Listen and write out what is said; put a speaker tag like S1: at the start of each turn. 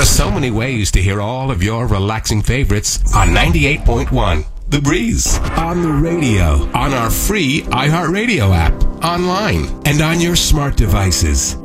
S1: are so many ways to hear all of your relaxing favorites on 98.1 The Breeze. On the radio, on our free iHeartRadio app, online, and on your smart devices.